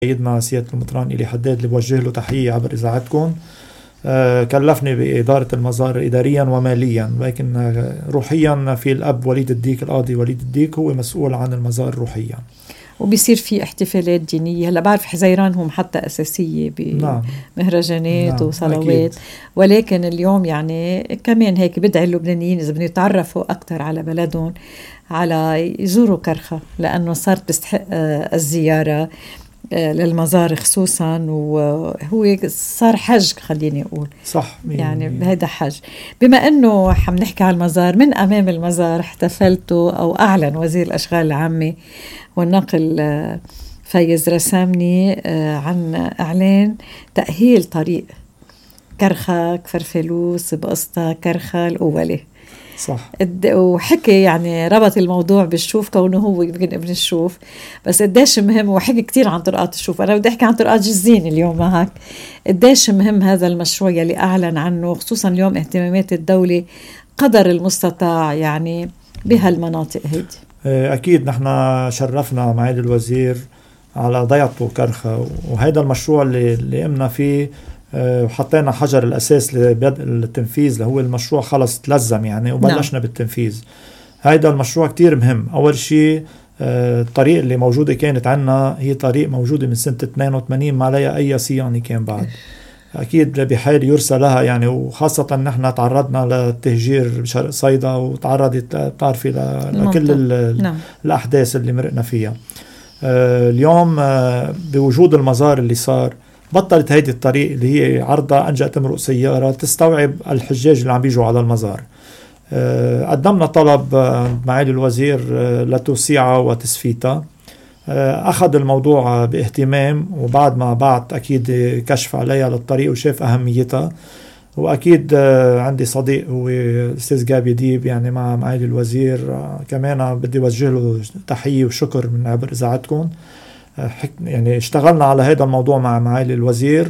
سيدنا سيادة المطران إلي حداد اللي بوجه له تحية عبر إذاعتكم. كلفني بإدارة المزار إداريا وماليا، لكن روحيا في الأب وليد الديك، القاضي وليد الديك هو مسؤول عن المزار روحيا. وبيصير في احتفالات دينية. هلا بعرف حزيران هم حتى أساسية بمهرجانات نعم. وصلوات أكيد. ولكن اليوم يعني كمان هيك بدعي اللبنانيين إذا بدهم يتعرفوا أكتر على بلدهم على يزوروا كرخة، لأنه صارت تستحق الزيارة للمزار خصوصا، وهو صار حج خليني أقول صح يعني هيدا حج. بما أنه حنحكي على المزار، من أمام المزار احتفلتوا أو أعلن وزير الأشغال العامة والنقل فايز رسامني عن إعلان تأهيل طريق كرخة كفرفلوس بقسطة كرخة الأولى. صح. وحكي يعني ربط الموضوع بالشوف، كونه هو يمكن ابن الشوف، بس قديش مهم. وحكي كتير عن طرقات الشوف، أنا بدي أحكي عن طرقات جزين اليوم معك. قديش مهم هذا المشروع يلي أعلن عنه، خصوصا اليوم اهتمامات الدولة قدر المستطاع يعني بهالمناطق هيدي. أكيد نحن شرفنا معالي الوزير على ضيعته كرخة، وهذا المشروع اللي قمنا فيه وحطينا حجر الأساس لبدء التنفيذ، اللي هو المشروع خلص تلزم يعني وبلشنا بالتنفيذ. هيدا المشروع كتير مهم. أول شيء الطريق اللي موجودة كانت عنا هي طريق موجودة من سنة 82 ما عليها أي صيانة كان بعد. أكيد بحال يرسى لها يعني، وخاصة نحن تعرضنا للتهجير بشرق صيدا، وتعرضت بتعرفي لكل الأحداث اللي مرقنا فيها. اليوم بوجود المزار اللي صار، بطلت هيدي الطريق اللي هي عرضها أنجأ تمرق سيارة تستوعب الحجاج اللي عم بيجوا على المزار. قدمنا طلب معالي الوزير لتوسيعها وتسفيتها. أخذ الموضوع باهتمام، وبعد ما بعت أكيد كشف عليها للطريق وشاف أهميتها. وأكيد عندي صديق هو الأستاذ جابي ديب يعني مع معالي الوزير، كمان بدي وجه له تحية وشكر من عبر إذاعتكم. يعني اشتغلنا على هذا الموضوع مع معالي الوزير،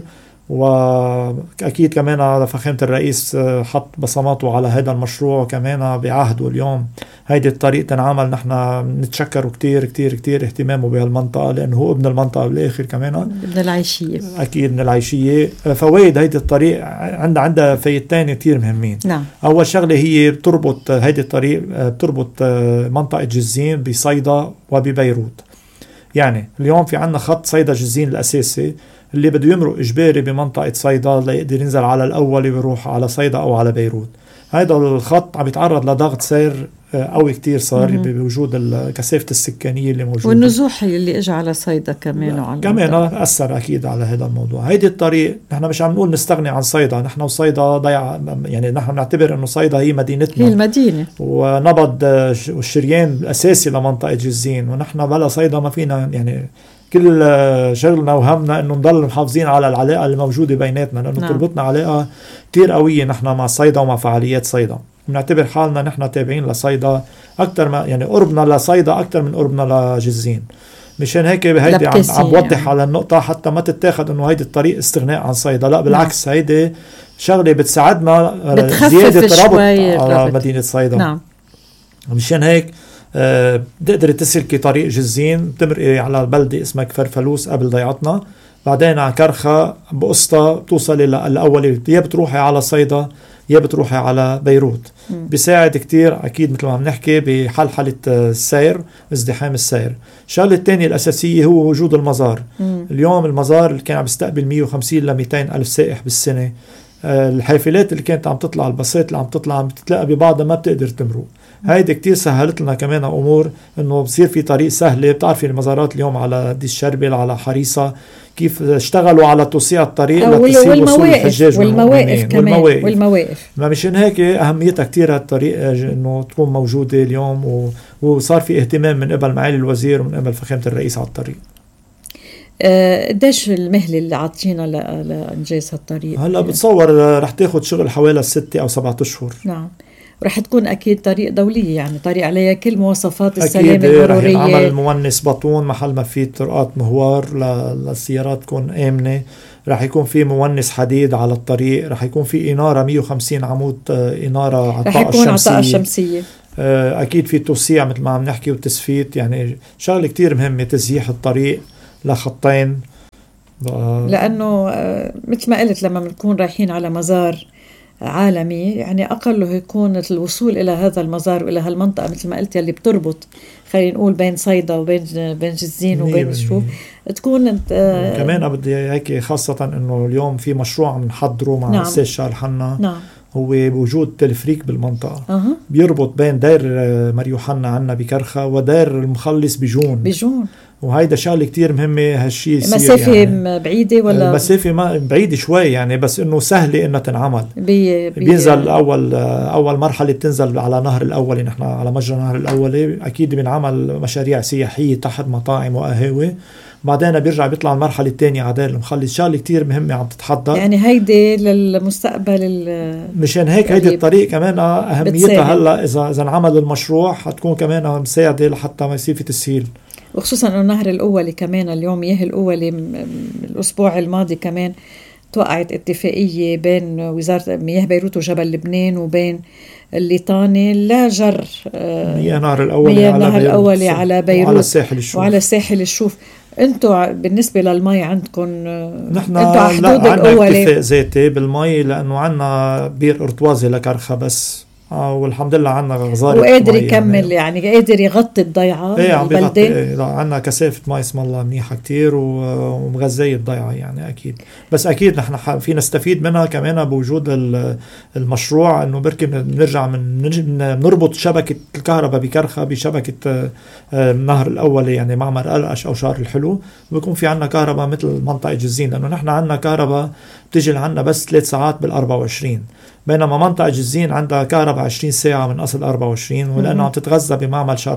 وأكيد كمان فخامة الرئيس حط بصماته على هذا المشروع كمان بعهده. اليوم هيدي الطريق تنعمل، نحن نتشكر كتير كتير كتير اهتمامه بهالمنطقة، لأنه هو ابن المنطقة بالآخر كمان ابن العيشية. أكيد من العيشية. فوائد هيدي الطريق عندها فايدتين كتير مهمين. نعم. أول شغلة هي بتربط هيدي الطريق بتربط منطقة جزين بصيدا وببيروت. يعني اليوم في عنا خط صيدا جزين الأساسي اللي بده يمرق إجباري بمنطقة صيدا ليقدر ينزل على الأول ويروح على صيدا أو على بيروت. هذا الخط عم يتعرض لضغط سير قوي كتير صار بوجود كثافة السكانية اللي موجودة، والنزوح اللي اجى على صيدا كمان أثر أكيد على هذا الموضوع. هيدي الطريق نحن مش عم نقول نستغني عن صيدا، نحن وصيدا ضيع يعني، نحن نعتبر إنه صيدا هي مدينتنا، هي المدينة ونبض الشريان الأساسي لمنطقة جزين، ونحن بلا صيدا ما فينا يعني. كل شغلنا وهمنا إنه نضل محافظين على العلاقة اللي موجودة بيناتنا، لأنه تربطنا علاقة كتير قوية نحن مع صيدا ومع فعاليات صيدا. بنعتبر حالنا نحن تابعين لصيدا أكتر ما يعني، قربنا لصيدا أكتر من قربنا لجزين. مشان هيك هيدي عم بوضح يعني على النقطة حتى ما تتاخد إنه هيدي الطريق استغناء عن صيدا، لا بالعكس. هيدي شغلة بتساعدنا زيادة ربط على مدينة صيدا. نعم. مشان هيك بتقدر تسلكي طريق جزين، بتمرقي على بلدة اسمها كفرفلوس قبل ضيعتنا، بعدين على كرخة بقسطة بتوصلي للأول، يا بتروحي على صيدا يا بتروحي على بيروت. بيساعد كتير أكيد مثل ما عم نحكي بحلحلة السير، ازدحام السير. الشغلة الثانية الأساسية هو وجود المزار. اليوم المزار اللي كان عم يستقبل 150 ل 200 ألف سائح بالسنة، الحافلات اللي كانت عم تطلع، الباصات اللي عم تطلع عم تتلاقى ببعضها ما بتقدر تمرق. هيدا كتير سهلت لنا كمان أمور، إنه بصير في طريق سهلة. بتعرفي المزارات اليوم على دي الشربل على حريصة كيف اشتغلوا على توسيع الطريق لتسهيل وصول الحجاج والمواقف كمان والمواقف. ما مشان هيك أهميتها كتير هالطريق إنه تكون موجودة اليوم، وصار في اهتمام من قبل معالي الوزير ومن قبل فخامة الرئيس على الطريق. قديش المهلة اللي عطينا لإنجاز هالطريق؟ هلا بتصور رح تاخد شغل حوالي 6 أو 7 أشهر. نعم. ورح تكون أكيد طريق دولية، يعني طريق عليها كل مواصفات السلامة المرورية. أكيد رح يعمل مونس بطون محل ما في طرقات مهوار للسيارات تكون آمنة. رح يكون في مونس حديد على الطريق، رح يكون في إنارة 150 عمود إنارة على الطاقة الشمسية. أكيد في توسيع مثل ما عم نحكي وتسفيت، يعني شغلة كتير مهمة تزييح الطريق لخطين لأنه مثل ما قلت لما بنكون رايحين على مزار عالمي يعني أقله يكون الوصول إلى هذا المزار وإلى هالمنطقة مثل ما قلت اللي بتربط خلينا نقول بين صيدا وبين جزين وبين الشوف تكون انت كمان بدي هيك خاصة إنه اليوم في مشروع بنحضره مع الأستاذ شارل حنا. نعم. هو بوجود تلفريك بالمنطقة بيربط بين دير مريوحنا عنا بكرخة ودير المخلص بجون وهيدا شغله كتير مهمة هالشي يصير. مسافة يعني بعيدة ولا مسافة ما بعيدة شوي يعني بس إنه سهلة إنه تنعمل. بينزل أول مرحلة بتنزل على نهر الأولي، نحن على مجرى نهر الأولي أكيد بنعمل مشاريع سياحية تحت مطاعم وقهاوي، بعدين بيرجع بيطلع المرحلة الثانية عدال المخلص. شغله كتير مهمة عم تتحضر يعني هيدي للمستقبل. مشان هيك هيدي الطريق كمان أهميتها هلا إذا انعمل المشروع حتكون كمان مساعدة لحتى ما يصير في تسهيل، وخصوصا انه النهر الأولي كمان اليوم مياه الأولي الأسبوع الماضي كمان توقعت اتفاقية بين وزارة مياه بيروت وجبل لبنان وبين الليطاني لا جر مياه نهر الأولي على بيروت وعلى الساحل الشوف. انتوا بالنسبة للمي عندكم نحن عندنا اكتفاء ذاتي بالمي لأنه عندنا بير ارتوازي لكرخة بس والحمد لله عنا غزارة وقادر يكمل يعني قادر يغطي الضيعة. البلدة عنا كثافة مي اسم الله منيحة كتير ومغذية الضيعة يعني أكيد. بس أكيد نحن في نستفيد منها كمان بوجود المشروع إنه بركي بنرجع نربط شبكة الكهرباء بكرخة بشبكة نهر الأولي يعني معمر قلقش أو شار الحلو، ويكون في عنا كهرباء مثل منطقة جزين، لأنه نحن عنا كهرباء بتيجي لعنا بس 3 ساعات بال24، بينما منطقة جزين عندها كهرباء 20 ساعة من أصل 24، ولأنها عم تتغذى بمعمل شار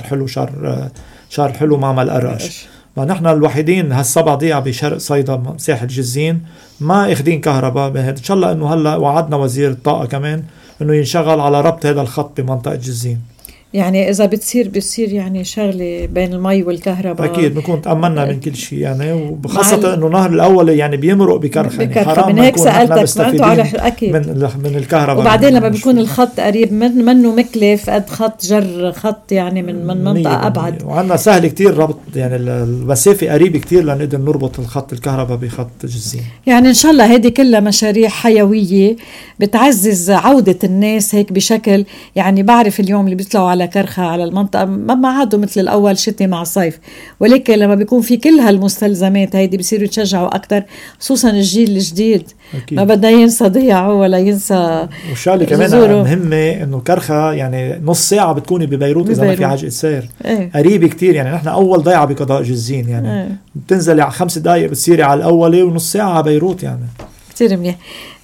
حلو معمل قرقش. فنحن الوحيدين هالسبع ضيعة بشرق صيدا ساحل جزين ما اخدين كهرباء. إن شاء الله إنه هلا وعدنا وزير الطاقة كمان إنه ينشغل على ربط هذا الخط بمنطقة جزين. يعني إذا بتصير يعني شغلة بين المي والكهرباء أكيد بنكون تأملنا من كل شيء يعني، وخاصة إنه نهر الأولي يعني بيمرق بكرخة يعني حرام من هيك سألتك ما أنتوا على أكيد من الكهرباء. وبعدين لما بيكون الخط قريب منه مكلف قد خط جر خط يعني من منطقة أبعد، وعنا سهل كتير ربط يعني المسافة قريبة كتير لنقدر نربط الخط الكهرباء بخط جزين. يعني إن شاء الله هذه كلها مشاريع حيوية بتعزز عودة الناس هيك بشكل يعني. بعرف اليوم اللي بيطلعوا على كرخة على المنطقة ما عادوا مثل الأول شتي مع صيف، ولكن لما بيكون في كل هالمستلزمات هيدي بيصيروا يتشجعوا أكتر، خصوصا الجيل الجديد أكيد. ما بدنا ينسى ضيعه ولا ينسى. وشغله كمان مهمة إنه كرخة يعني نص ساعة بتكوني ببيروت إذا ما في عجقة سير قريب كتير يعني. نحن أول ضيعة بقضاء جزين يعني بتنزلي على 5 دقايق بتصيري على الأولي ونص ساعة على بيروت يعني كتير منيح.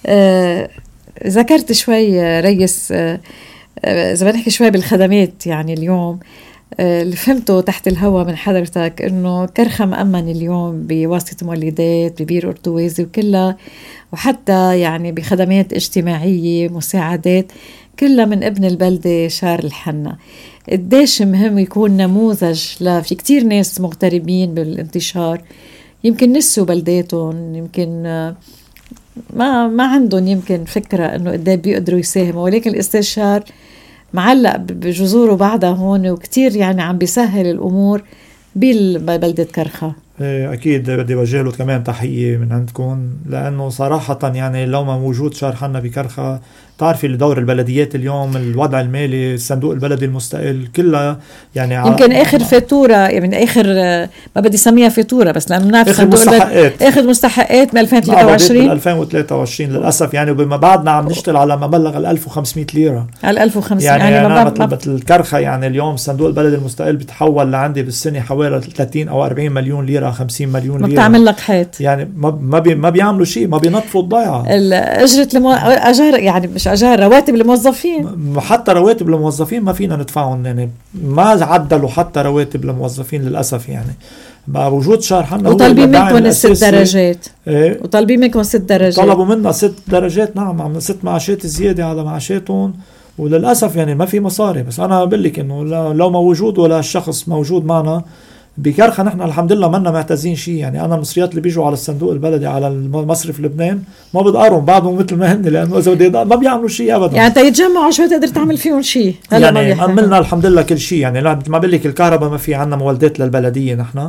ذكرت شوي ريس إذا بنحكي شوي بالخدمات يعني اليوم اللي فهمته تحت الهواء من حضرتك إنه كرخة مأمن اليوم بواسطة مولدات ببير أرتوازي وكلها، وحتى يعني بخدمات اجتماعية مساعدات كلها من ابن البلدة شارل حنا. قديش مهم يكون نموذج في كتير ناس مغتربين بالانتشار يمكن نسوا بلداتهم، يمكن ما عندهم يمكن فكرة إنه قديه بيقدروا يساهموا، ولكن الأستاذ شار معلق بجذوره بعدها هون وكتير يعني عم بيسهل الأمور ببلدة كرخة. أكيد بدي وجه له كمان تحية من عندكم، لأنه صراحة يعني لو ما موجود شار حنا بكرخة تعرفي لدور البلديات اليوم الوضع المالي الصندوق البلدي المستقل كلها يعني يمكن آخر فاتورة يعني آخر ما بدي سميها فاتورة بس لأنه نعرف آخر مستحقات من 2023 للأسف يعني. وبما بعدنا عم نشتغل على مبلغ 1500 ليرة على 1500 يعني أنا مثل الكرخة يعني اليوم الصندوق البلدي المستقل بتحول لعندي بالسنة حوالي 30 أو 40 مليون ليرة 50 مليون ليرة. ما بتعمل لك حيط يعني ما بيعملوا شيء، ما بينطفوا الضيعة. أجرة أجار يعني مش أجار رواتب الموظفين، حتى رواتب الموظفين ما فينا ندفعهم يعني ما عدلوا حتى رواتب الموظفين للأسف يعني. بوجود شار حنا وطالبين منكم 6 درجات وطالبين منكم 6 درجات طلبوا منا 6 درجات نعم، عم 6 معاشات زيادة على معاشاتهم وللأسف يعني ما في مصاري. بس أنا بقول لك إنه لو ما وجود ولا الشخص موجود معنا بكرخة نحن الحمد لله منا معتزين شيء يعني. أنا المصريات اللي بيجوا على الصندوق البلدي على مصرف لبنان ما بدقارهم بعضهم مثل ما هن، لأنه إذا ما بيعملوا شيء أبدا يعني تيتجمعوا شوي تقدر تعمل فيهم شيء يعني عملنا الحمد لله كل شيء يعني. ما بقول لك الكهرباء ما في عنا مولدات للبلدية نحن،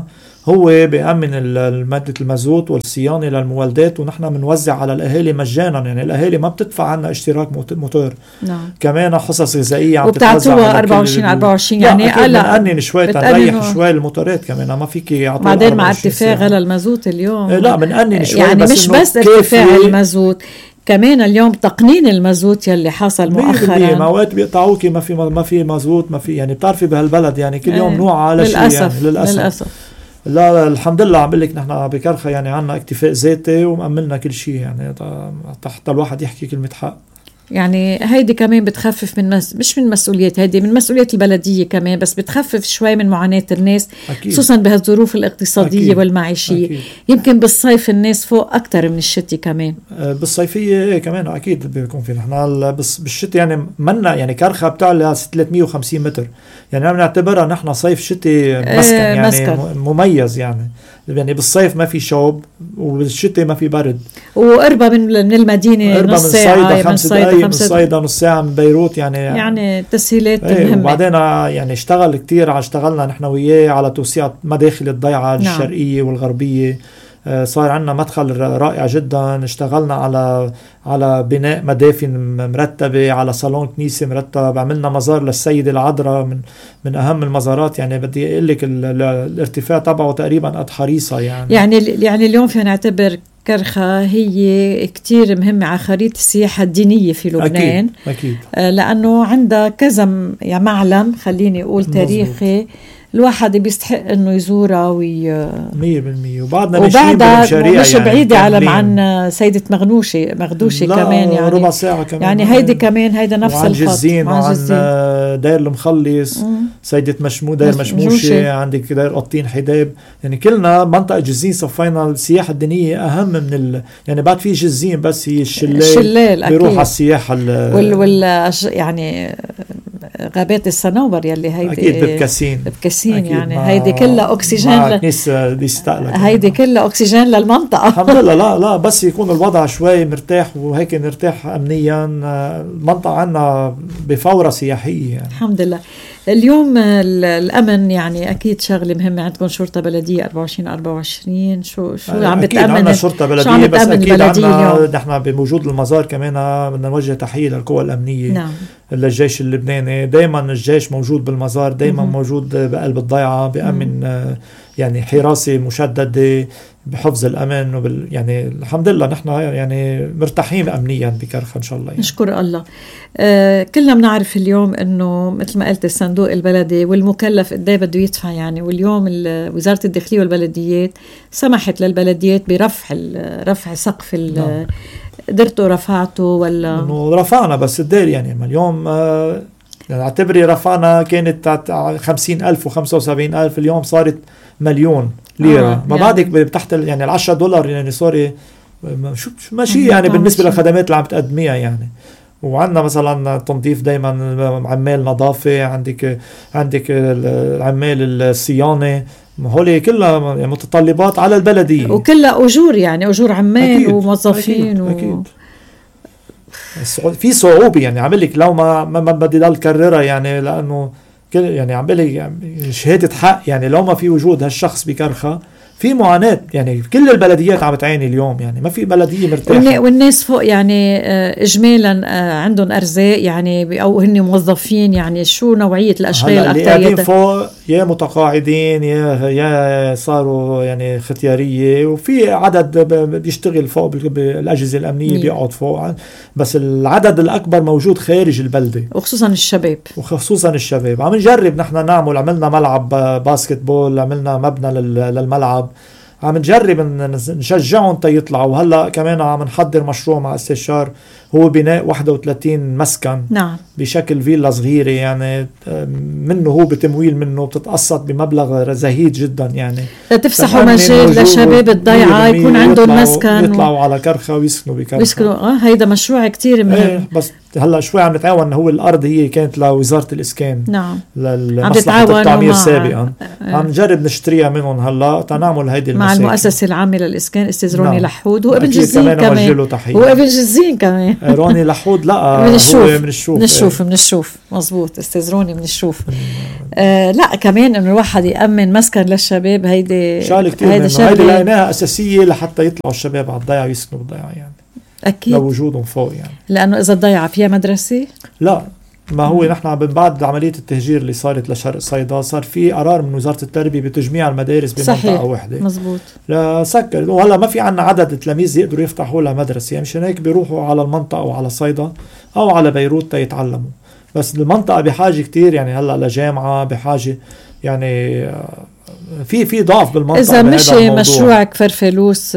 هو بيأمن مادة المازوت والصيانة للمولدات، ونحن بنوزع على الأهالي مجانا، يعني الأهالي ما بتدفع عنا اشتراك موتور. نعم. كمان حصص غذائية عم وبتعطوها 24 يعني بنقنن شوي تنريح شوي الموتورات كمان، ما فيك يعطوها بعدين مع ارتفاع غلا المازوت اليوم. لا بنقنن شوي يعني مش بس ارتفاع المازوت، كمان اليوم تقنين المازوت يلي حصل مؤخرا. مواد بيقطعوكي ما في مازوت، ما في، يعني بتعرفي بهالبلد يعني كل يوم نوع على شيء يعني للأسف. لا الحمد لله عم بقول لك نحن بكرخة يعني عنا اكتفاء ذاتي ومأملنا كل شيء، يعني حتى الواحد يحكي كلمة حق. يعني هيدي كمان بتخفف من مش من مسؤوليات، هيدي من مسؤولية البلدية كمان، بس بتخفف شوي من معاناة الناس خصوصا بهالظروف الاقتصادية أكيد. والمعيشية أكيد. يمكن بالصيف الناس فوق أكتر من الشتي كمان. بالصيفية كمان أكيد بيكون في نحن بالشتي يعني منا يعني كرخة بتعلى 350 متر، يعني عم نعتبرها نحن صيف شتي مسكن يعني مسكن. مميز يعني بالصيف ما في شوب وبالشتي ما في برد، وقربة من المدينة نص ساعة، من صيدا نص ساعة من بيروت، يعني تسهيلات مهمة. وبعدين يعني اشتغل كتير، اشتغلنا نحن وياه على توسيع مداخل الضيعة الشرقية والغربية. صار عندنا مدخل رائع جدا، اشتغلنا على بناء مدافن مرتبة، على صالون كنيسة مرتب، عملنا مزار للسيدة العذراء من أهم المزارات، يعني بدي أقول لك الارتفاع تبعه تقريبا قد حريصة يعني اليوم فينا نعتبر كرخة هي كتير مهمة على خريطة السياحة الدينية في لبنان. أكيد. لأنه عندها كذا يعني معلم خليني أقول تاريخي الواحد بيستحق انه يزورها 100%. وبعدنا ماشيين بالمشاريع مش يعني بعيدة على عن سيدة مغدوشي كمان، يعني ربع ساعة كمان، يعني هيدي كمان هيدا نفس الخط. جزين وعن داير المخلص سيدة داير مشموشة، عندك داير قطين حداب، يعني كلنا منطقة جزين صفينا السياحة الدينية أهم من يعني بعد في جزين بس هي الشلال بيروح على السياحة يعني غابات الصنوبر يلي هيدي أكيد بكاسين يعني هيدي كلها أكسجين هيدي كلها أكسجين للمنطقة. الحمد لله. لا بس يكون الوضع شوي مرتاح وهيك نرتاح أمنيا، المنطقة عنا بفورة سياحية يعني. الحمد لله. اليوم الأمن يعني أكيد شغلة مهمة عندكم، شرطة بلدية 24 شو عم بتأمن؟ عندنا شرطة بلدية، بس أكيد عندنا نحن بموجود المزار كمان بدنا نوجه تحية للقوى الأمنية. نعم. للجيش اللبناني، دايما الجيش موجود بالمزار، دايما موجود بقلب الضيعة، بأمن يعني حراسة مشددة بحفظ الأمن يعني الحمد لله نحن يعني مرتاحين أمنيا بكرخة إن شاء الله يعني. نشكر الله. كلنا بنعرف اليوم إنه مثل ما قلت الصندوق البلدي والمكلف قديه بده يدفع يعني، واليوم وزارة الداخلية والبلديات سمحت للبلديات برفع سقف نعم. قدرتوا رفعتوا ولا؟ إنه رفعنا بس الدير يعني اليوم يعني اعتبري رفعنا كانت 50,000 و75,000، اليوم صارت 1,000,000 ليرة. ما بعدك تحت يعني $10 يعني صار ماشي يعني بالنسبة للخدمات اللي عم تقدميها يعني. وعندنا مثلا تنظيف دايما، عمال نظافة، عندك عمال الصيانة، هولي كلها يعني متطلبات على البلدية، وكلها أجور يعني أجور عمال أكيد. وموظفين أكيد. في صعوبة يعني عملك لو ما بدي ضل كررها يعني، لأنه يعني عملي يعني شهادة حق يعني لو ما في وجود هالشخص بكرخة في معاناة يعني. كل البلديات عم تعاني اليوم يعني، ما في بلدية مرتاحة، والناس فوق يعني إجمالا عندهم أرزاق يعني، أو هن موظفين يعني. شو نوعية الأشغال اللي قاعدين فوق يا متقاعدين يا صاروا يعني ختيارية، وفي عدد بيشتغل فوق بالأجهزة الأمنية بيقعد فوق، بس العدد الأكبر موجود خارج البلدة، وخصوصا الشباب. عم نجرب نحن عملنا ملعب باسكت بول، عملنا مبنى للملعب، عم نجرب نشجعهم يطلعوا. وهلا كمان عم نحضر مشروع مع استشار، هو بناء 31 مسكن. نعم. بشكل فيلا صغيرة يعني، منه هو بتمويل منه بتتقسط بمبلغ زهيد جدا يعني، تفسحوا مجال لشباب الضيعة يكون عندهم مسكن يطلعوا على كرخة ويسكنوا بكرخة. هيدا مشروع كتير مهم. بس هلا شوي عم نتعاون، هو الأرض هي كانت لوزارة الإسكان. نعم. لمصلحة التعمير سابقا، عم نجرب نشتريها منهم هلا تنعمل هيدي المساحة مع المؤسسة العامة للإسكان أستاذ روني لحود، هو ابن جزين كمان، هو ابن جزين كمان. روني لحود لا من الشوف مزبوط، أستاذ روني من الشوف. لا كمان إنه الواحد يأمن مسكن للشباب، هيدي شغلة لقيناها أساسية لحتى يطلعوا الشباب على الضيعة ويسكنوا بالضيعة يعني، أكيد لوجودهم فوق يعني. لأنه إذا الضيعة فيها مدرسة لا، ما هو نحن بعد عملية التهجير اللي صارت لشرق صيدا صار في قرار من وزارة التربية بتجميع المدارس بمنطقة واحدة. مزبوط. لسكر، وهلا ما في عنا عدد التلاميذ يقدروا يفتحوا لها مدرسة، يعني مشان هيك بيروحوا على المنطقة أو على صيدا أو على بيروت يتعلموا. بس المنطقة بحاجة كتير يعني هلا لجامعة، بحاجة يعني في ضعف بالمنطقة. إذا مشي مشروع كفر فلوس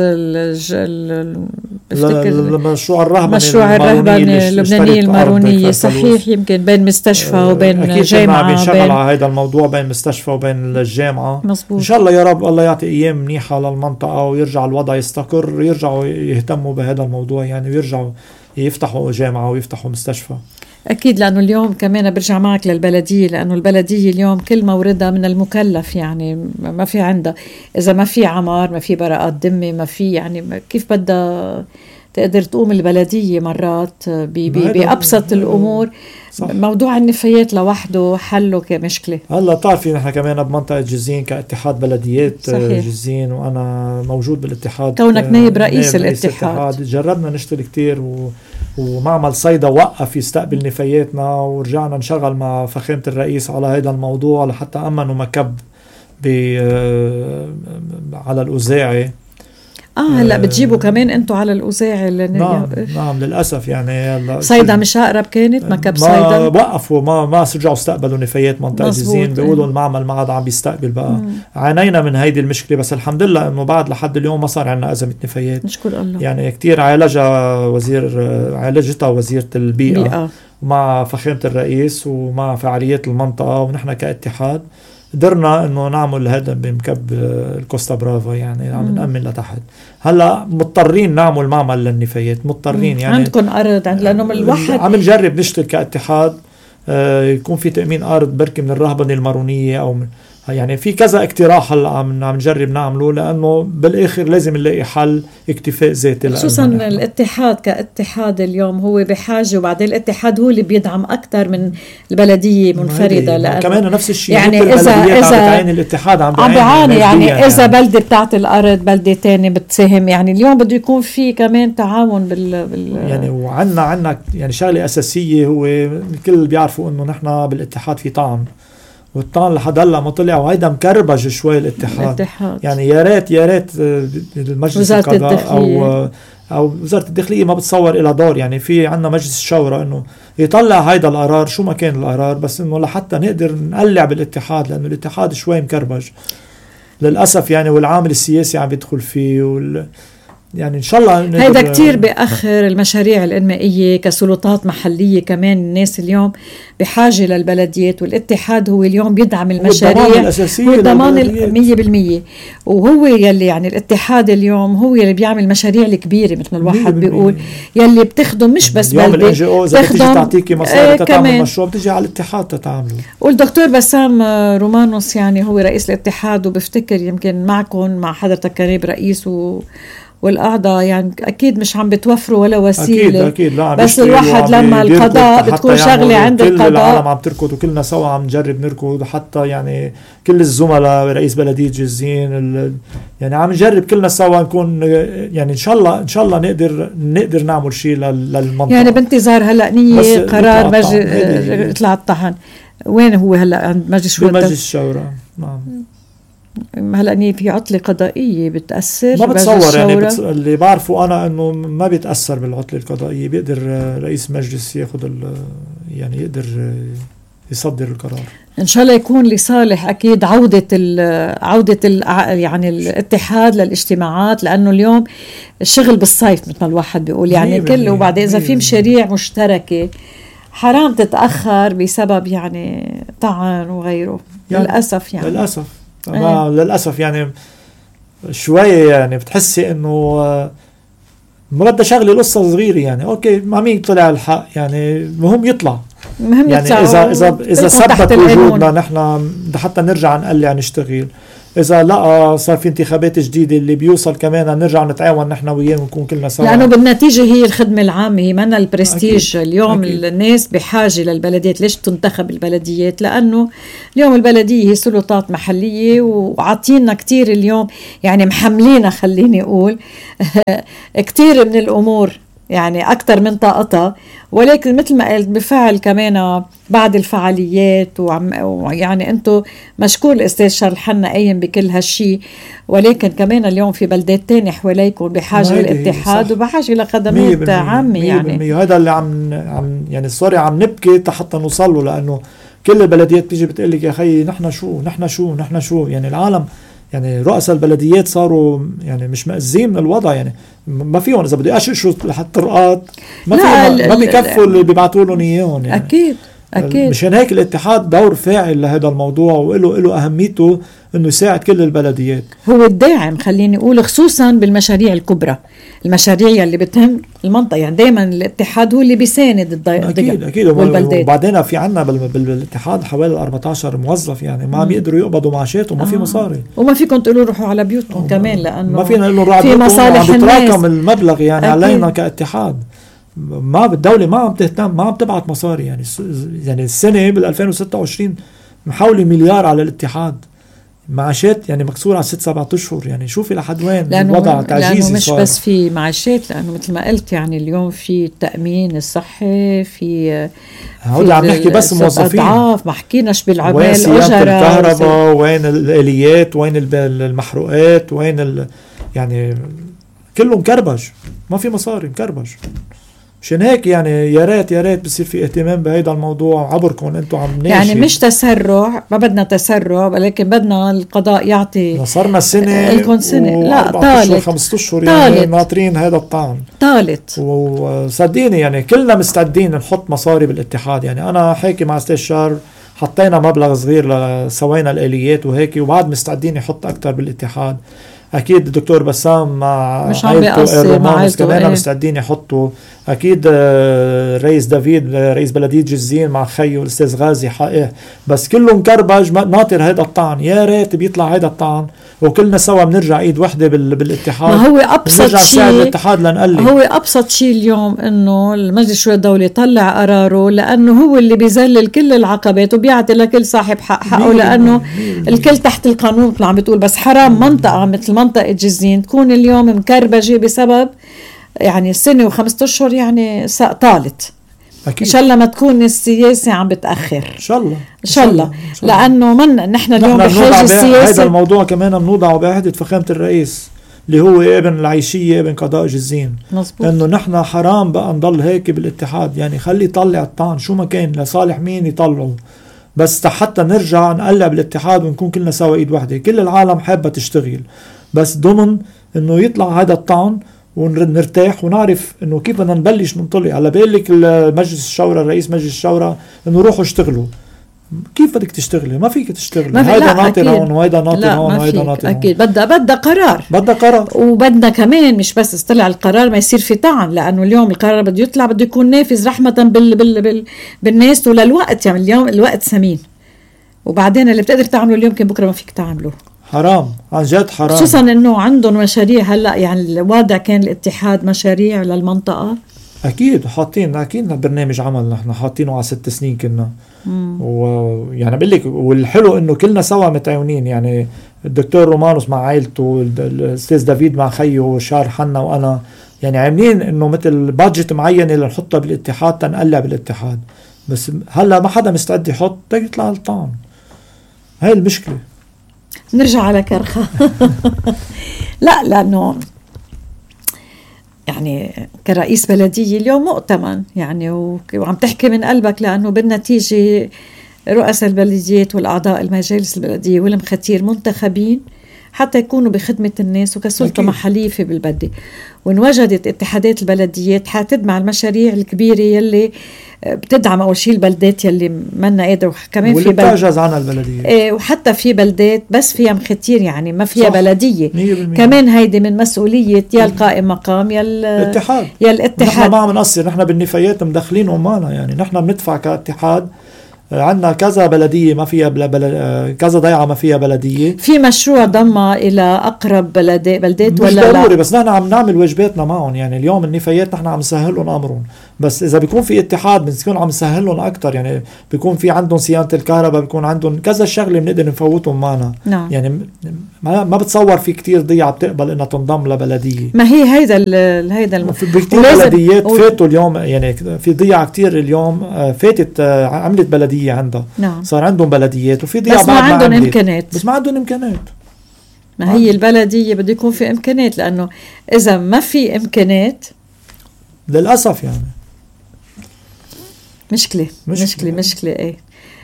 مشروع الرهبنة اللبنانية المارونية، صحيح، يمكن بين مستشفى وبين جامعة، بينشغل على هذا الموضوع بين مستشفى وبين الجامعة. مزبوط. إن شاء الله يا رب الله يعطي أيام منيحة للمنطقة ويرجع الوضع يستقر، يرجعوا يهتموا بهذا الموضوع يعني، ويرجعوا يفتحوا جامعة ويفتحوا مستشفى. أكيد، لأنه اليوم كمان برجع معك للبلدية، لأنه البلدية اليوم كل موردها من المكلف يعني، ما في عندها إذا ما في عمار، ما في براءات ذمة، ما في يعني كيف بدها تقدر تقوم البلدية مرات بأبسط الأمور. صح. موضوع النفايات لوحده حله كمشكلة. هلا تعرفي نحن كمان بمنطقة جزين كاتحاد بلديات. صحيح. جزين، وأنا موجود بالاتحاد كونك نائب رئيس الاتحاد. جربنا نشتغل كتير ومعمل صيدا وقف يستقبل نفاياتنا، ورجعنا نشغل مع فخامة الرئيس على هذا الموضوع لحتى أمنوا مكب على الأوزاعي. هلا بتجيبوا كمان انتوا على الأوزاعي. نعم للأسف يعني. صيدا مش أقرب كانت مكب صيدا وقفوا، ما رجعوا استقبلوا نفايات منطقة جزين، بيقولوا المعمل ما عاد عم بيستقبل بقى. عانينا من هيدي المشكلة، بس الحمد لله انه بعد لحد اليوم ما صار عندنا أزمة نفايات، نشكر الله يعني. كتير عالجتها وزيرة البيئة مع فخامة الرئيس ومع فعاليات المنطقة، ونحن كاتحاد قدرنا انه نعمل هذا بمكب الكوستا برافا يعني، عم نأمن لتحت. هلا مضطرين نعمل معمل للنفايات، مضطرين يعني. عندكم أرض لأنه الواحد عم نجرب نشتغل كاتحاد، يكون في تأمين أرض بركي من الرهبنة المارونية أو من يعني في كذا اقتراح هلا عم نجرب نعمله، لانه بالاخر لازم نلاقي حل اكتفاء ذاتي. خصوصا الاتحاد كاتحاد اليوم هو بحاجه، وبعدين الاتحاد هو اللي بيدعم اكثر من البلديه منفرده، لانه كمان نفس الشيء يعني اذا الاتحاد عم بيعاني يعني اذا بلده بتاعت الارض بلده تاني بتساهم، يعني اليوم بده يكون في كمان تعاون يعني. وعنا يعني شغله اساسيه، هو الكل بيعرفوا انه نحن بالاتحاد في طعن، والطعن لحد هلا ما طلع، وهيدا مكربج شوي الاتحاد. يعني يا ريت المجلس القضاء او وزارة الداخلية ما بتصور إلى دور، يعني في عنا مجلس الشورى انه يطلع هيدا القرار شو ما كان القرار، بس انه لحتى نقدر نقلع بالاتحاد، لانه الاتحاد شوي مكربج للأسف يعني، والعامل السياسي عم يدخل فيه يعني إن شاء الله هيدا كتير بأخر المشاريع الإنمائية كسلطات محلية. كمان الناس اليوم بحاجة للبلديات، والاتحاد هو اليوم بيدعم المشاريع والضمان 100%، وهو يلي يعني الاتحاد اليوم هو يلي بيعمل المشاريع الكبيرة مثل الواحد بيقول، يلي بتخدم مش بس بلدة، بتخدم تعطيكي مصاري تتعمل مشروع بتجي على الاتحاد تتعاملوا. والدكتور بسام رومانوس يعني هو رئيس الاتحاد، وبفتكر يمكن معكم مع حضرتك كنائب رئيس والأعضاء يعني أكيد مش عم بتوفروا ولا وسيلة. أكيد لا، بس الواحد لما القضاء بتكون شغلة عند القضاء، كل العالم عم تركض وكلنا سوا عم نجرب نركض، حتى يعني كل الزملاء رئيس بلدية جزين يعني عم نجرب كلنا سوا نكون يعني إن شاء الله نقدر نعمل شيء للمنطقة، يعني بانتظار هلأ نية قرار اطلع الطحن. وين هو هلأ عند مجلس الشورى؟ نعم هلأ في عطلة قضائية بتأثر، ما بتصور يعني اللي بعرفه أنا أنه ما بيتأثر بالعطلة القضائية، بيقدر رئيس مجلس ياخد يعني يقدر يصدر القرار. إن شاء الله يكون لصالح أكيد عودة يعني الاتحاد للاجتماعات، لأنه اليوم الشغل بالصيف مثل الواحد بيقول يعني كله، وبعد إذا في مشاريع مشتركة حرام تتأخر بسبب يعني طعن وغيره يعني للأسف يعني للأسف يعني شوية يعني بتحسي انه ما بدها شغله قصه صغيره يعني. اوكي مع مين طلع الحق يعني، مهم يطلع يعني. اذا ثبت وجودنا نحن حتى نرجع نقلع نشتغل، اذا لا صار في انتخابات جديده اللي بيوصل كمان نرجع نتعاون نحن وياه ونكون كلنا سوا، لانه بالنتيجه هي الخدمه العامه، هي منا البرستيج. أكيد. اليوم أكيد. الناس بحاجه للبلديات. ليش تنتخب البلديات؟ لانه اليوم البلديه هي سلطات محليه وعاطينا كتير اليوم، يعني محملينا خليني اقول كتير من الامور، يعني أكتر من طاقتها. ولكن مثل ما قلت بفعل كمان بعد الفعاليات ويعني أنتو مشكور أستاذ شارل حنا قايم بكل هالشي، ولكن كمان اليوم في بلدات تاني حواليكم بحاجة للاتحاد وبحاجة لخدمات عامة. يعني هذا اللي عم يعني سوري عم نبكي حتى نوصل له، لأنه كل البلديات بتيجي بتقلك يا خي نحن شو يعني العالم، يعني رؤساء البلديات صاروا يعني مش مأزين من الوضع، يعني ما فيهم إذا بدي أششوا الطرقات ما بيكفوا اللي بيبعتوا لهم إياهم. يعني أكيد مشان هيك الاتحاد دور فاعل لهذا الموضوع، وله أهميته إنه يساعد كل البلديات. هو الداعم خليني أقول، خصوصا بالمشاريع الكبرى، المشاريع اللي بتهم المنطقة. يعني دايما الاتحاد هو اللي بيساند أكيد والبلدات. وبعدين في عنا بالاتحاد حوالي 14 موظف، يعني ما عم يقدروا يقبضوا معاشاتهم، ما في مصاري، وما فيكم تقولوا روحوا على بيوتهم كمان، لأنه ما فينا نقول روحوا على بيوتهم، عم بيتراكم المبلغ يعني علينا كاتحاد. ما بالدولة ما عم تهتم، ما عم تبعت مصاري. يعني السنة بال2026 محاولة مليار على الاتحاد معاشات، يعني مكسور على 6-7 أشهر. يعني شوفي لحد وين الوضع تعجيزي. لأنه مش بس في معاشات، لأنه مثل ما قلت يعني اليوم في التأمين الصحي، في هودي عم نحكي بس موظفين، ما حكيناش بالعمال، وين صيانة الكهرباء، وين الآليات، وين المحروقات، وين يعني كله مكربج، ما في مصاري، مكربج. مشان هيك يعني يا ريت بصير في اهتمام بهيدا الموضوع عبركم انتم عم ناشي. يعني مش تسرع، ما بدنا تسرع، ولكن بدنا القضاء يعطي. صرنا سنة لا طالت 5 أشهر يعني ناطرين هذا الطعن طالت. وصدقيني يعني كلنا مستعدين نحط مصاري بالاتحاد. يعني انا حاكي مع استاذ شار، حطينا مبلغ صغير لسوينا الآليات وهيك، وبعد مستعدين يحط اكتر بالاتحاد. اكيد الدكتور بسام مع عائلته كمان مستعدين يحطوا. اكيد رئيس دافيد رئيس بلدية جزين مع خيه الاستاذ غازي حقيقي، بس كله مكربج ناطر هذا الطعن. يا ريت بيطلع هذا الطعن وكلنا سوا بنرجع ايد وحده بالاتحاد. ما هو ابسط شيء، الاتحاد لنقلي. هو ابسط شيء اليوم انه المجلس الشورى الدولي طلع قراره، لانه هو اللي بيذلل كل العقبات وبيعطي لكل صاحب حقه، لانه الكل تحت القانون مثل عم بتقول. بس حرام منطقه مثل منطقه جزين تكون اليوم مكربجه بسبب يعني السنة و5 أشهر يعني طالت. أكيد. إن شاء الله ما تكون السياسة عم بتأخر، إن شاء الله إن شاء الله. لأنه نحن اليوم بحاجة السياسة. هذا الموضوع كمان بنوضعه بعهدة فخامة الرئيس اللي هو ابن العيشية ابن قضاء جزين. مزبوط. لأنه نحن حرام بقى نضل هيك بالاتحاد، يعني خلي يطلع الطعن شو ما كان لصالح مين يطلعه، بس حتى نرجع نقلب الاتحاد ونكون كلنا سوا ايد واحدة. كل العالم حابة تشتغل، بس ضمن انه يطلع هذا الطعن ونرتاح ونعرف انه كيف بدنا نبلش ننطلق. على بالك مجلس الشورى رئيس مجلس الشورى انه روحوا اشتغلوا. كيف بدك تشتغلي؟ ما فيك تشتغلي. هيدا ناطر هون وهيدا ناطر هون وهيدا ناطر هون. اكيد بدها قرار. وبدنا كمان مش بس طلع القرار ما يصير في طعن، لانه اليوم القرار بده يطلع بده يكون نافذ رحمه بالناس وللوقت. يعني اليوم الوقت ثمين، وبعدين اللي بتقدر تعمله اليوم كان بكره ما فيك تعمله. حرام عن جد حرام، خصوصا انه عندهم مشاريع هلا. يعني الوضع كان الاتحاد مشاريع للمنطقه اكيد حاطين، اكيد برنامج عمل نحن حاطينه على 6 سنين كنا. ويعني بقول لك والحلو انه كلنا سوا متعاونين. يعني الدكتور رومانوس مع عائلته، الاستاذ دافيد مع خيه شار حنا وانا، يعني عاملين انه مثل بادجت معينه لنحطها بالاتحاد تنقلع بالاتحاد. بس هلا ما حدا مستعد يحط يطلع الطعن. هاي المشكله. نرجع على كرخة. لا لأنه يعني كرئيس بلدية اليوم مؤتمن يعني وعم تحكي من قلبك، لأنه بالنتيجة رؤساء البلديات والأعضاء المجالس البلدية والمختير منتخبين حتى يكونوا بخدمة الناس وكسلطة محلية في بالبلدة. وإن وجدت اتحادات البلديات حتدعم المشاريع الكبيرة يلي بتدعم أول شيء البلدات يلي منا قادرة، كمان في بتعجز عنها البلدية. وحتى في بلدات بس فيها مختير يعني ما فيها بلدية. كمان هيدي من مسؤولية يا القائم مقام يا الاتحاد. نحن ما عم نقصر، نحن بالنفايات مدخلين معنا. يعني نحن بندفع كاتحاد عندنا كذا بلدية ما فيها كذا ضيعة ما فيها بلدية. في مشروع ضمها إلى أقرب بلدات ولا لا؟ مش ضروري، بس نحن عم نعمل واجباتنا معهم. يعني اليوم النفايات نحن عم نسهل لهم أمرهم، بس إذا بيكون في اتحاد بنكون عم نسهل لهم أكتر. يعني بيكون في عندهم صيانة الكهرباء، بيكون عندهم كذا شغلة بنقدر نفوتهم معنا. نعم. يعني ما بتصور في كتير ضيعة بتقبل إنها تنضم لبلدية. ما هي هيدا بكتير بلديات فاتوا اليوم. يعني في ضيعة كتير اليوم فاتت عملت بلدية عندها. نعم. صار عندهم بلديات، وفي ضيعة بس ما عندهم إمكانات. بس ما عندهم إمكانات. ما هي البلدية بده يكون في إمكانات، لأنه إذا ما في إمكانات للأسف يعني مشكلة إيه.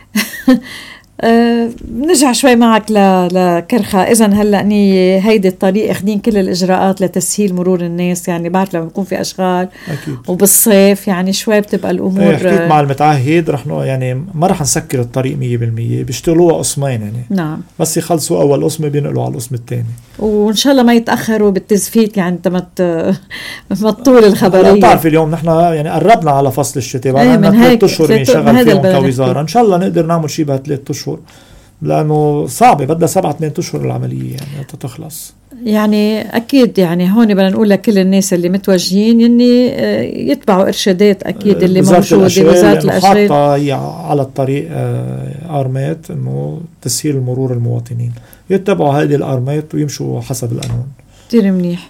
نرجع شوي معك لكرخة. إذن هلأ هيدي الطريق أخدين كل الإجراءات لتسهيل مرور الناس. يعني بعرف لما يكون في أشغال أكيد. وبالصيف يعني شوي بتبقى الأمور. حكيت مع المتعهد يعني ما رح نسكر الطريق 100%، بيشتغلوها قسمين يعني. نعم. بس يخلصوا أول قسم بينقلوا على القسم الثاني، وإن شاء الله ما يتأخروا بالتزفيت. يعني أنت ما تطول الخبرية. بتعرف اليوم نحن يعني قربنا على فصل الشتاء، بعد عندنا 3 أشهر بنشغل فيهم كوزارة. إن شاء الله نقدر نعمل شيء ب3 أشهر، لأنه صعبة بدها 7-8 أشهر العملية يعني تخلص. يعني أكيد يعني هون بدنا نقول لكل الناس اللي متوجهين إني يتبعوا إرشادات أكيد اللي موجودة وزارة الأشغال حاطة هي على الطريق أرمات إنه تسهيل مرور المواطنين، يتبعوا هذه الأرمات ويمشوا حسب القانون. كتير منيح.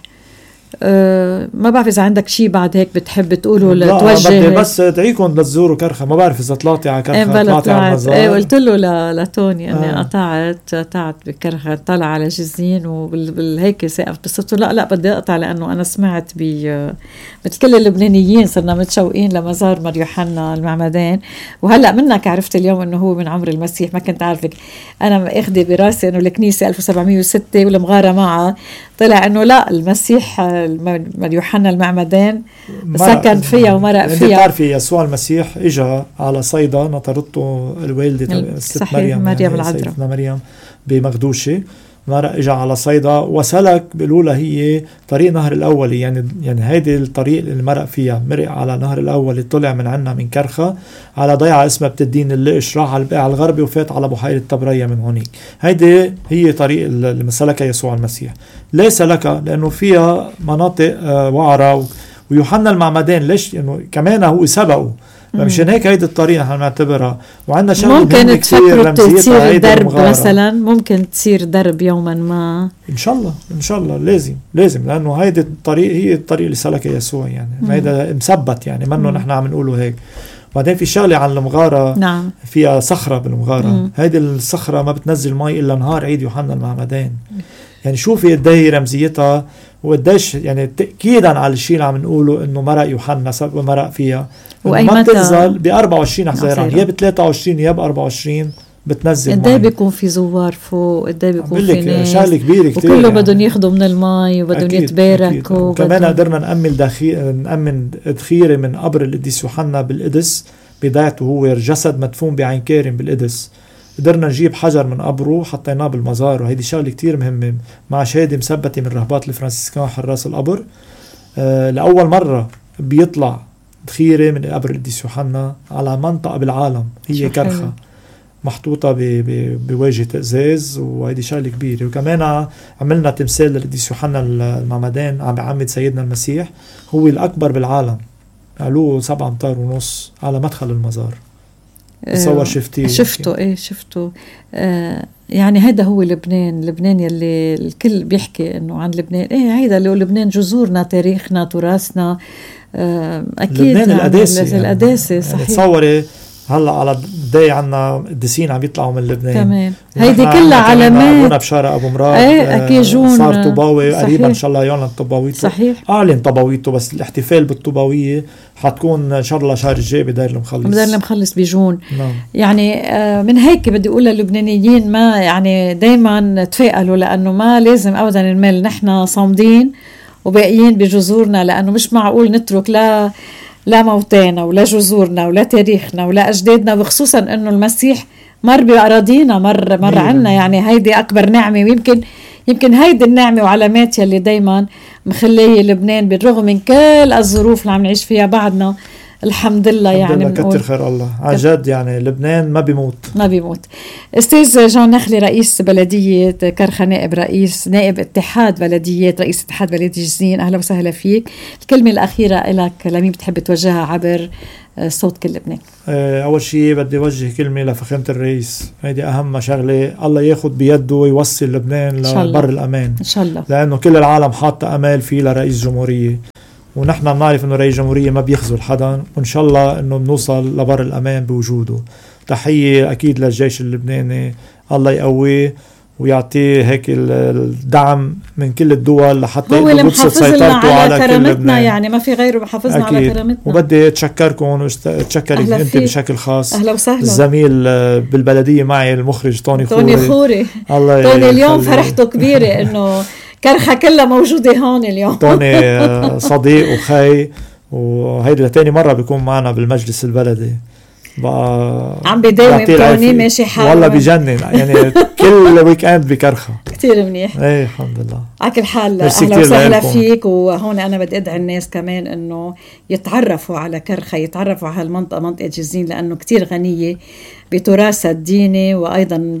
ما بعرف إذا عندك شيء بعد هيك بتحب تقوله لتوجه. بدي بس تعيكم لتزوروا كرخة. ما بعرف إذا طلعتي على كرخة. طلعتي على المزار. قلت له لتوني أني قطعت بكرخة، طلع على جزين وبالهيك سقف. بس قلت لا بدي أقطع، لأنه أنا سمعت مثل كل اللبنانيين صرنا متشوقين لمزار مار يوحنا المعمدان. وهلأ منك عرفت اليوم أنه هو من عمر المسيح. ما كنت عارفك أنا أخذي براسي أنه الكنيسة 1706 والمغارة معها. طلع أنه لا، المسيح مار يوحنا المعمدان سكن فيها ومرق فيها. انت تعرفي يسوع المسيح اجا على صيدا، نطرته الوالدة الست مريم العذراء مريم بمغدوشة. مرق اجا على صيدا وسلك بالأولى هي طريق نهر الأولي. يعني هيدي الطريق اللي مرق فيها، مرق على نهر الأولي، طلع من عنا من كرخة على ضيعة اسمها بتدين اللقش، راح على البقاع الغربي وفات على بحيرة تبرية من هونيك. هيدي هي طريق اللي سلكها يسوع المسيح. ليه سلكها؟ لأنه فيها مناطق وعرة. ويوحنا المعمدان ليش؟ لأنه كمان هو سبقه. مشان هيك هيدي الطريقة نحن نعتبرها. وعندنا شغله ممكن تفكروا تصير درب مثلا، ممكن تصير درب يوما ما ان شاء الله لازم لانه هيدي الطريق هي الطريق اللي سلكها يسوع. يعني هيدا مثبت، يعني منه نحن عم نقوله هيك. بعدين في شغله عن المغاره. نعم. فيها صخره بالمغاره. هيدي الصخره ما بتنزل مي الا نهار عيد يوحنا المعمدان. يعني شوفي قديه رمزيتها وقديش يعني تأكيدا على الشيء اللي عم نقوله انه مرق يوحنا مرق فيها. ما بتنزل ب 24 حزيران، يا ب 23 يا ب 24 بتنزل. قديه بيكون في زوار فوق، قديه بيكون في ناس، شغله كبيره كتير. وكله يعني بدهم ياخذوا من المي وبدهم يتباركوا. وكمان قدرنا نأمن ذخيره من قبر القديس يوحنا بالقدس بضيعته. هو جسد مدفون بعين كارم بالقدس. قدرنا نجيب حجر من قبره حطيناه بالمزار، وهيدي شغله كتير مهمه مع شهاده مثبته من رهبات الفرنسيسكان حراس القبر. لأول مرة بيطلع ذخيرة من قبر القديس يوحنا على منطقة بالعالم هي كرخة محطوطة بواجهة ازاز، وهيدي شغله كبيره. وكمان عملنا تمثال للقديس يوحنا المعمدان عم بعمد سيدنا المسيح، هو الأكبر بالعالم، علوه 7.5 أمتار على مدخل المزار. تصور شفته. يعني هذا هو لبنان يلي الكل بيحكي انه عن لبنان. هيدا اللي هو لبنان، جذورنا، تاريخنا، تراثنا. اكيد لبنان القداسي صحيح. تصوري هلا على داي عنا قديسين عم يطلعوا من لبنان كمان. هيدي كلها علامات. ابونا بشارة ابو مراد اكيد جون صار طوباوي قريبا ان شاء الله يعلن طوباويته. صحيح. اعلن طوباويته، بس الاحتفال بالطوباويه حتكون ان شاء الله شهر الجاي بدار المخلص بجون. نعم. يعني من هيك بدي اقول للبنانيين ما يعني دايما تفائلوا، لانه ما لازم ابدا نمل، نحن صامدين وباقيين بجذورنا، لانه مش معقول نترك لا موتانا ولا جذورنا ولا تاريخنا ولا أجدادنا، وخصوصا أنه المسيح مر بأراضينا، مر عنا. يعني هيدي أكبر نعمة، ويمكن هيدي النعمة وعلامات يلي دايما مخلية لبنان بالرغم من كل الظروف اللي عم نعيش فيها بعدنا الحمد لله. يعني كتر خير الله عن جد. يعني لبنان ما بيموت. أستاذ جان نخلي رئيس بلدية كرخة، نائب اتحاد بلدية، رئيس اتحاد بلدية جزين، أهلا وسهلا فيك. الكلمة الأخيرة لك لمين بتحب توجهها عبر صوت كل لبنان؟ أول شيء بدي وجه كلمة لفخامة الرئيس، هيدي أهم شغلة، الله ياخد بيده ويوصل لبنان لبر الأمان إن شاء الله، لأنه كل العالم حاطة أمال فيه لرئيس جمهورية، ونحن بنعرف إنه رئيس جمهورية ما بيخذل حدا، وإن شاء الله إنه بنوصل لبر الأمان بوجوده. تحية أكيد للجيش اللبناني، الله يقويه ويعطيه هيك الدعم من كل الدول لحتى يبسط سيطرته على كرامتنا. يعني ما في غيره بحافظنا على كرامتنا. وبدي اتشكركم واتشكرك انت بشكل خاص. اهلا وسهلا. الزميل بالبلديه معي المخرج توني خوري. الله توني اليوم فرحته كبيره انه كرخة كلها موجوده هون اليوم. توني صديق وخي، وهيدي لتاني مره بيكون معنا بالمجلس البلدي، عم بداوم توني ماشي حاله والله بجنن. يعني كل ويك اند بكرخة كتير منيح. ايه الحمد لله على كل حال. اهلا وسهلا فيك. وهون انا بدي ادعي الناس كمان انه يتعرفوا على كرخة، يتعرفوا على هالمنطقه، منطقه جزين، لانه كتير غنيه بتراثها الديني، وايضا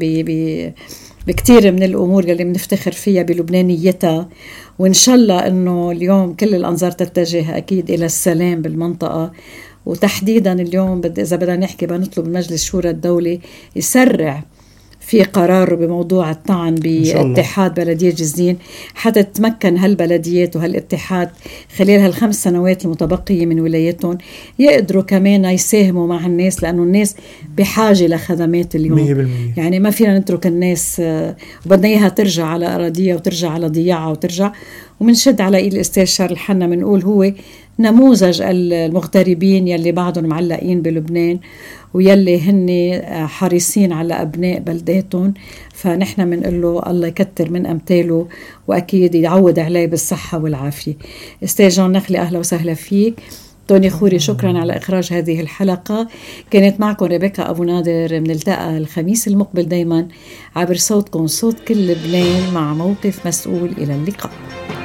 بكتير من الامور اللي بنفتخر فيها بلبنانيتها. وان شاء الله انه اليوم كل الانظار تتجه اكيد الى السلام بالمنطقه، وتحديدا اليوم إذا بدنا نحكي بنطلب مجلس شورى الدولة يسرع في قراره بموضوع الطعن باتحاد بلدية جزين، حتى تتمكن هالبلديات وهالاتحاد خلال هال5 سنوات المتبقية من ولايتهم يقدروا كمان يساهموا مع الناس، لأنه الناس بحاجة لخدمات اليوم 100%. يعني ما فينا نترك الناس وبدنا إياها ترجع على أراضيها وترجع على ضياعها وترجع. ومنشد على إيد الأستاذ شارل حنا منقول هو نموذج المغتربين يلي بعضهم معلقين بلبنان ويلي هن حريصين على أبناء بلداتهم. فنحن منقول له الله يكتر من أمثاله، وأكيد يعود عليه بالصحة والعافية. أستاذ جان نخلي أهلا وسهلا فيك. توني خوري شكرا على إخراج هذه الحلقة. كانت معكم ريبيكا أبو نادر. بنلتقى الخميس المقبل دايما عبر صوتكم، صوت كل لبنان، مع موقف مسؤول. إلى اللقاء.